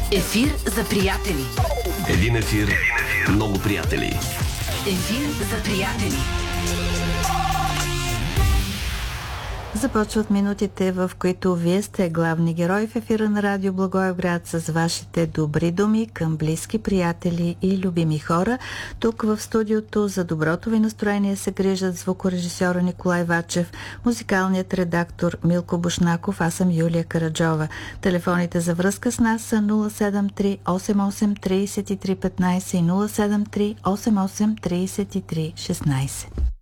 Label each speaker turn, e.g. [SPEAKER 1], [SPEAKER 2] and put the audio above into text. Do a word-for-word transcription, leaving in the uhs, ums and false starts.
[SPEAKER 1] Ефир за приятели.
[SPEAKER 2] Един ефир, много приятели.
[SPEAKER 1] Ефир за приятели.
[SPEAKER 3] Започват минутите, в които вие сте главни герои в ефира на Радио Благоевград с вашите добри думи към близки, приятели и любими хора. Тук в студиото за доброто ви настроение се грижат звукорежисьора Николай Вачев, музикалният редактор Милко Бушнаков, аз съм Юлия Караджова. Телефоните за връзка с нас са нула седем три осем осем три три едно пет и нула седем три осем осем три три едно шест.